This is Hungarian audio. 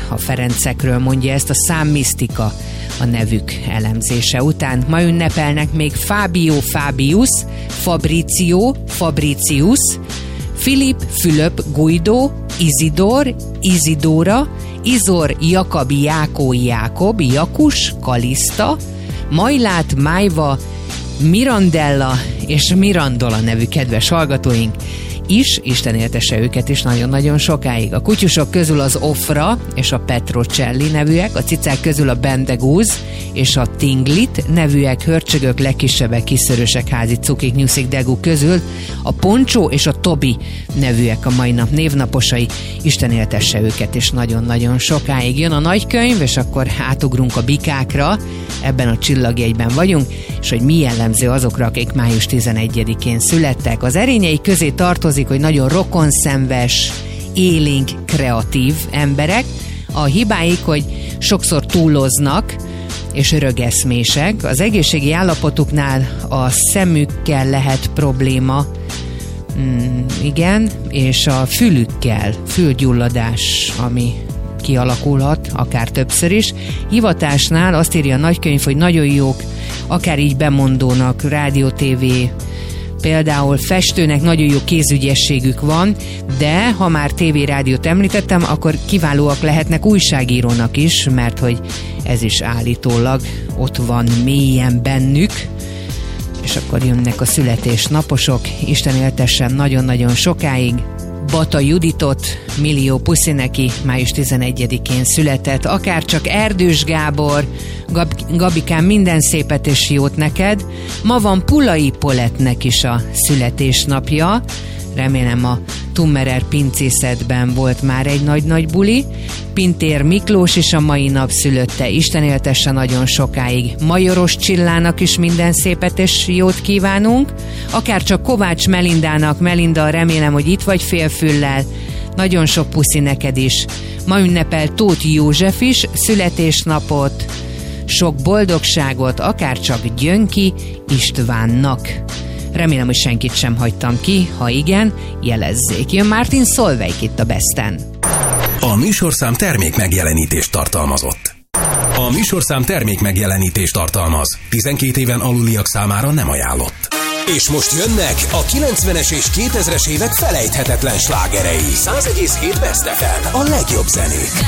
a Ferencekről mondja ezt, a számmisztika a nevük elemzése után. Ma ünnepelnek még Fábio Fabius, Fabrizio Fabricius, Filip Fülöp Guido, Izidor Izidóra, Izor Jakabi Jákó Jákob, Jakus, Kaliszta, Majlát Májva, Mirandella és Mirandola nevű kedves hallgatóink is, Isten éltesse őket is nagyon-nagyon sokáig. A kutyusok közül az Ofra és a Petrocelli nevűek, a cicák közül a Bendegúz és a Tinglit nevűek, hörcsögök, legkisebbek, kiszörösek, házi cukik, nyuszik, degú közül a Poncsó és a Tobi nevűek a mai nap névnaposai. Isten éltesse őket is nagyon-nagyon sokáig. Jön a nagykönyv, és akkor átugrunk a bikákra, ebben a csillagjegyben vagyunk, és hogy mi jellemző azokra, akik május 11-én születtek. Az erényei közé tartozik, hogy nagyon rokonszenves, élénk, kreatív emberek. A hibáik, hogy sokszor túloznak, és rögeszmések. Az egészségi állapotuknál a szemükkel lehet probléma, igen, és a fülükkel, fülgyulladás, ami kialakulhat, akár többször is. Hivatásnál azt írja a nagykönyv, hogy nagyon jók, akár így bemondónak, rádió, tévé, például festőnek nagyon jó kézügyességük van, de ha már tévé, rádiót említettem, akkor kiválóak lehetnek újságírónak is, mert hogy ez is állítólag ott van mélyen bennük. És akkor jönnek a születésnaposok, Isten éltessen nagyon-nagyon sokáig. Bata Juditot, millió puszi neki, május 11-én született, akár csak Erdős Gábor, Gabikám, minden szépet és jót neked. Ma van Pulai Polettnek is a születésnapja, remélem a Tummerer pincészetben volt már egy nagy-nagy buli. Pintér Miklós is a mai nap szülötte, Isten éltesse nagyon sokáig. Majoros Csillának is minden szépet és jót kívánunk. Akár csak Kovács Melindának, Melinda, remélem, hogy itt vagy félfüllel. Nagyon sok puszi neked is. Ma ünnepel Tóth József is születésnapot, sok boldogságot, akár csak Gyönki Istvánnak. Remélem, hogy senkit sem hagytam ki, ha igen, jelezzék. Jön Martin Solveig itt a Besten. A műsorszám termék megjelenítést tartalmazott. A műsorszám termék megjelenítést tartalmaz. 12 éven aluliak számára nem ajánlott. És most jönnek a 90-es és 2000-es évek felejthetetlen slágerei. 100,7 Best FM, a legjobb zenék.